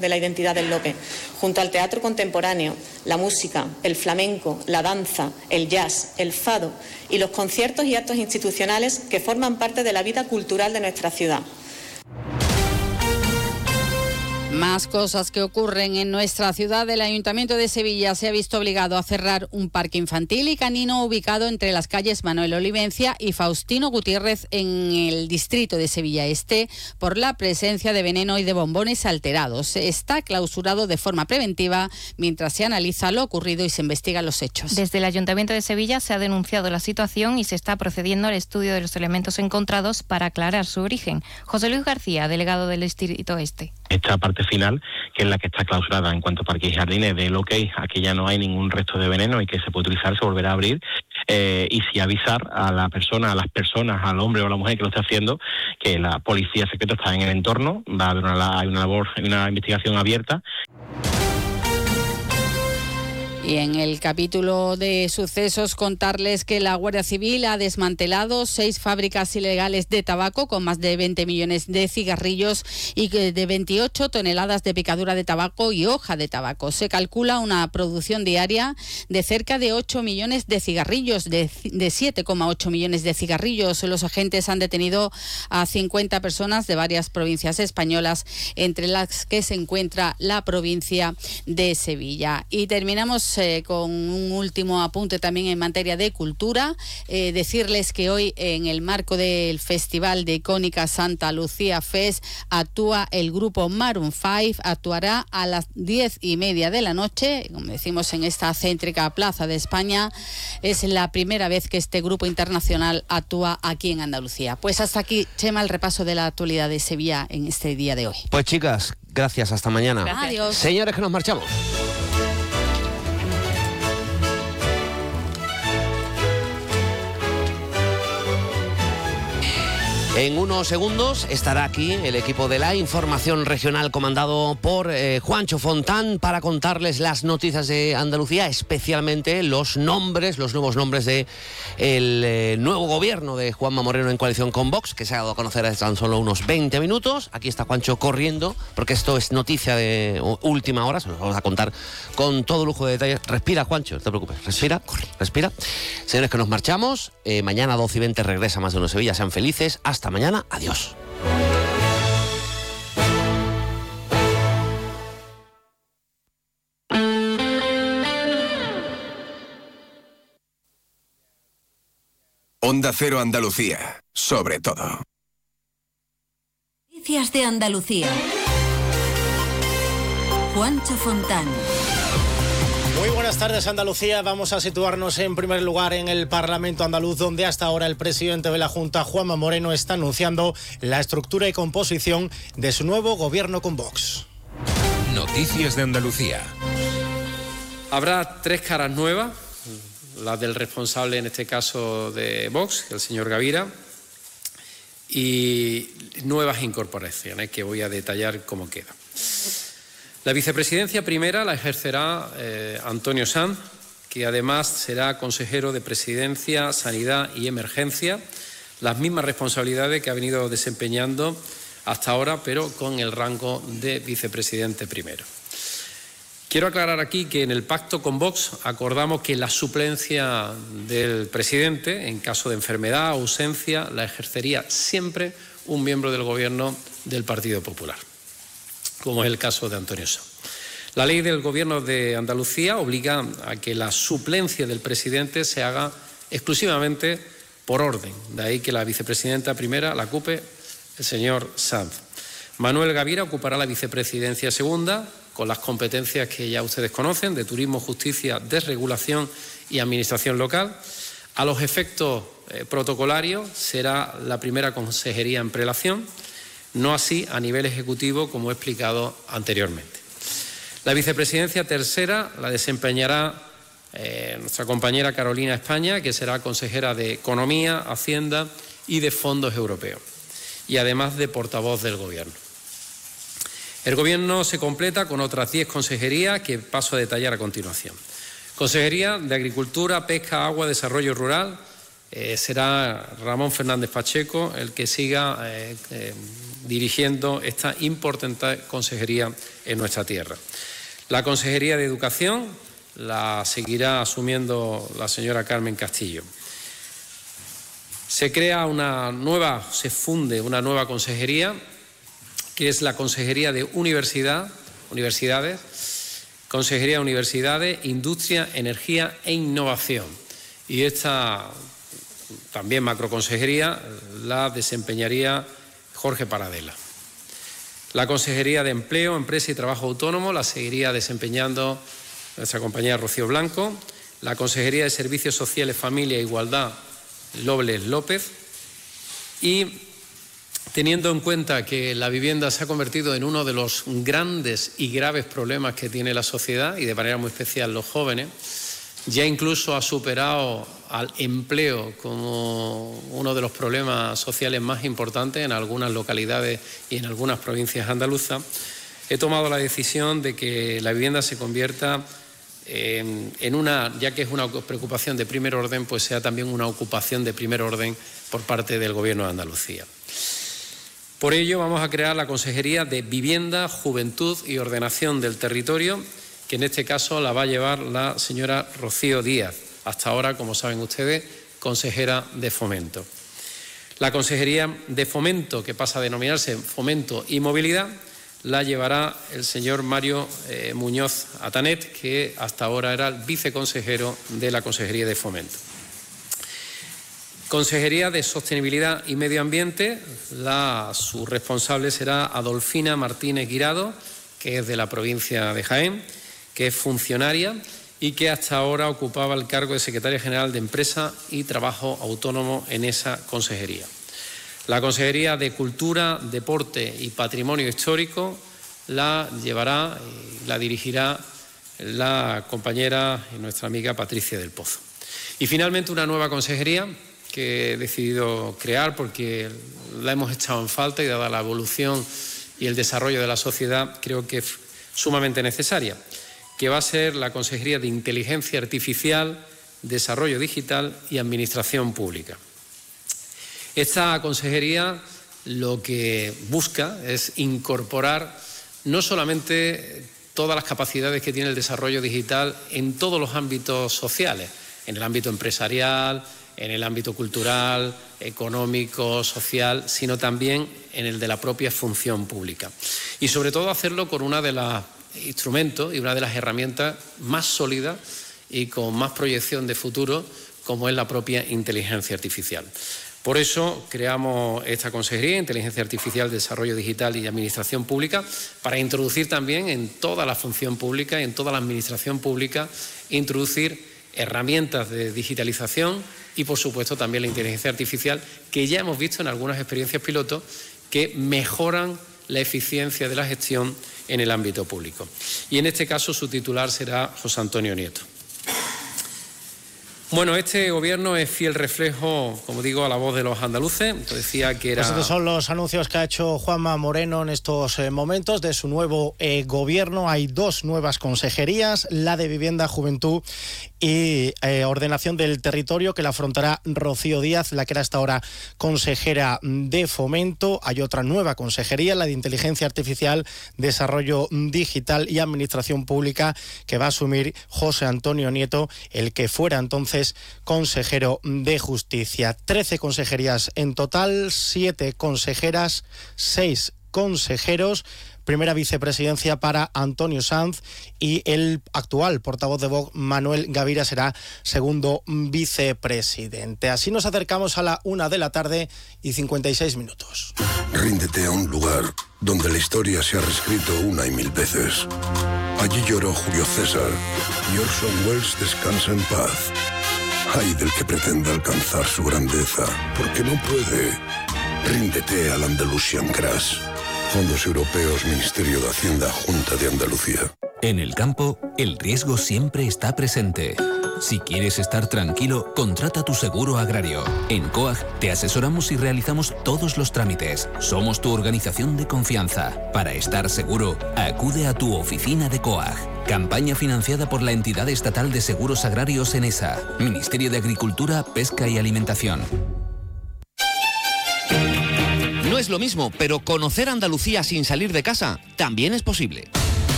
de la identidad del López, junto al teatro contemporáneo, la música, el flamenco, la danza, el jazz, el fado y los conciertos y actos institucionales que forman parte de la vida cultural de nuestra ciudad. Más cosas que ocurren en nuestra ciudad. El Ayuntamiento de Sevilla se ha visto obligado a cerrar un parque infantil y canino ubicado entre las calles Manuel Olivencia y Faustino Gutiérrez en el distrito de Sevilla Este por la presencia de veneno y de bombones alterados. Está clausurado de forma preventiva mientras se analiza lo ocurrido y se investigan los hechos. Desde el Ayuntamiento de Sevilla se ha denunciado la situación y se está procediendo al estudio de los elementos encontrados para aclarar su origen. José Luis García, delegado del distrito Este. Esta parte final, que es la que está clausurada en cuanto a parques y jardines, del OK, aquí ya no hay ningún resto de veneno y que se puede utilizar, se volverá a abrir, y sí avisar a la persona, a las personas, al hombre o a la mujer que lo esté haciendo, que la policía secreta está en el entorno, va a haber una investigación abierta. Y en el capítulo de sucesos contarles que la Guardia Civil ha desmantelado 6 fábricas ilegales de tabaco con más de 20 millones de cigarrillos y de 28 toneladas de picadura de tabaco y hoja de tabaco. Se calcula una producción diaria de cerca de 8 millones de cigarrillos, de 7,8 millones de cigarrillos. Los agentes han detenido a 50 personas de varias provincias españolas, entre las que se encuentra la provincia de Sevilla. Y terminamos con un último apunte también en materia de cultura. Decirles que hoy, en el marco del Festival de Icónica Santa Lucía Fest, actúa el grupo Maroon 5, actuará a las 10:30 de la noche, como decimos, en esta céntrica plaza de España. Es la primera vez que este grupo internacional actúa aquí en Andalucía. Pues hasta aquí, Chema, el repaso de la actualidad de Sevilla en este día de hoy. Pues chicas, gracias, hasta mañana. Gracias. Adiós. Señores, que nos marchamos. En unos segundos estará aquí el equipo de la información regional comandado por Juancho Fontán para contarles las noticias de Andalucía, especialmente los nuevos nombres de el nuevo gobierno de Juanma Moreno en coalición con Vox, que se ha dado a conocer hace tan solo unos 20 minutos. Aquí está Juancho corriendo, porque esto es noticia de última hora, se los vamos a contar con todo lujo de detalles. Respira, Juancho, no te preocupes, respira. Señores, que nos marchamos. Mañana a 12:20 regresa Más de Uno Sevilla. Sean felices. Hasta mañana. Adiós. Onda Cero Andalucía. Sobre todo. Noticias de Andalucía. Juancho Fontán. Muy buenas tardes, Andalucía. Vamos a situarnos en primer lugar en el Parlamento andaluz, donde hasta ahora el presidente de la Junta, Juanma Moreno, está anunciando la estructura y composición de su nuevo gobierno con Vox. Noticias de Andalucía. Habrá 3 caras nuevas, la del responsable, en este caso de Vox, el señor Gavira, y nuevas incorporaciones que voy a detallar cómo queda. La vicepresidencia primera la ejercerá Antonio Sanz, que además será consejero de Presidencia, Sanidad y Emergencia, las mismas responsabilidades que ha venido desempeñando hasta ahora, pero con el rango de vicepresidente primero. Quiero aclarar aquí que en el pacto con Vox acordamos que la suplencia del presidente, en caso de enfermedad o ausencia, la ejercería siempre un miembro del Gobierno del Partido Popular, como es el caso de Antonio Sanz. La ley del Gobierno de Andalucía obliga a que la suplencia del presidente se haga exclusivamente por orden. De ahí que la vicepresidenta primera la ocupe el señor Sanz. Manuel Gavira ocupará la vicepresidencia segunda, con las competencias que ya ustedes conocen, de turismo, justicia, desregulación y administración local. A los efectos protocolarios será la primera consejería en prelación, no así a nivel ejecutivo, como he explicado anteriormente. La vicepresidencia tercera la desempeñará nuestra compañera Carolina España, que será consejera de Economía, Hacienda y de Fondos Europeos, y además de portavoz del Gobierno. El Gobierno se completa con otras 10 consejerías que paso a detallar a continuación. Consejería de Agricultura, Pesca, Agua, Desarrollo Rural, será Ramón Fernández Pacheco el que siga dirigiendo esta importante consejería en nuestra tierra. La Consejería de Educación la seguirá asumiendo la señora Carmen Castillo. Se funde una nueva consejería, que es la Consejería de Universidades, Consejería de Universidades, Industria, Energía e Innovación. Y esta también macroconsejería la desempeñaría Jorge Paradela. La Consejería de Empleo, Empresa y Trabajo Autónomo la seguiría desempeñando nuestra compañera Rocío Blanco. La Consejería de Servicios Sociales, Familia e Igualdad, Lobles López. Y teniendo en cuenta que la vivienda se ha convertido en uno de los grandes y graves problemas que tiene la sociedad, y de manera muy especial los jóvenes, ya incluso ha superado al empleo como uno de los problemas sociales más importantes en algunas localidades y en algunas provincias andaluzas, he tomado la decisión de que la vivienda se convierta en una, ya que es una preocupación de primer orden, pues sea también una ocupación de primer orden por parte del Gobierno de Andalucía. Por ello vamos a crear la Consejería de Vivienda, Juventud y Ordenación del Territorio, que en este caso la va a llevar la señora Rocío Díaz, hasta ahora, como saben ustedes, consejera de Fomento. La Consejería de Fomento, que pasa a denominarse Fomento y Movilidad, la llevará el señor Mario Muñoz Atanet, que hasta ahora era el viceconsejero de la Consejería de Fomento. Consejería de Sostenibilidad y Medio Ambiente, su responsable será Adolfina Martínez Guirado, que es de la provincia de Jaén, que es funcionaria y que hasta ahora ocupaba el cargo de secretaria general de Empresa y Trabajo Autónomo en esa consejería. La Consejería de Cultura, Deporte y Patrimonio Histórico la llevará y la dirigirá la compañera y nuestra amiga Patricia del Pozo. Y finalmente una nueva consejería que he decidido crear porque la hemos echado en falta y dada la evolución y el desarrollo de la sociedad creo que es sumamente necesaria, que va a ser la Consejería de Inteligencia Artificial, Desarrollo Digital y Administración Pública. Esta consejería lo que busca es incorporar no solamente todas las capacidades que tiene el desarrollo digital en todos los ámbitos sociales, en el ámbito empresarial, en el ámbito cultural, económico, social, sino también en el de la propia función pública. Y sobre todo hacerlo con uno de los instrumentos y una de las herramientas más sólidas y con más proyección de futuro, como es la propia inteligencia artificial. Por eso creamos esta Consejería de Inteligencia Artificial, Desarrollo Digital y Administración Pública para introducir también en toda la función pública y en toda la administración pública, introducir herramientas de digitalización y, por supuesto, también la inteligencia artificial, que ya hemos visto en algunas experiencias piloto que mejoran la eficiencia de la gestión en el ámbito público. Y en este caso su titular será José Antonio Nieto. Bueno, este gobierno es fiel reflejo, como digo, a la voz de los andaluces. Decía que era... Estos son los anuncios que ha hecho Juanma Moreno en estos momentos de su nuevo gobierno. Hay dos nuevas consejerías, la de Vivienda, Juventud y Ordenación del Territorio, que la afrontará Rocío Díaz, la que era hasta ahora consejera de Fomento. Hay otra nueva consejería, la de Inteligencia Artificial, Desarrollo Digital y Administración Pública, que va a asumir José Antonio Nieto, el que fuera entonces consejero de Justicia. 13 consejerías en total, 7 consejeras, 6 consejeros. Primera vicepresidencia para Antonio Sanz y el actual portavoz de Vox, Manuel Gavira, será segundo vicepresidente. Así nos acercamos a la 1:56 p.m. Ríndete a un lugar donde la historia se ha reescrito una y mil veces. Allí lloró Julio César y Orson Welles descansa en paz. Ay del que pretenda alcanzar su grandeza, porque no puede. Ríndete al Andalusian Crash. Fondos Europeos, Ministerio de Hacienda, Junta de Andalucía. En el campo, el riesgo siempre está presente. Si quieres estar tranquilo, contrata tu seguro agrario. En COAG te asesoramos y realizamos todos los trámites. Somos tu organización de confianza. Para estar seguro, acude a tu oficina de COAG. Campaña financiada por la Entidad Estatal de Seguros Agrarios ENESA. Ministerio de Agricultura, Pesca y Alimentación. es lo mismo, pero conocer Andalucía sin salir de casa también es posible.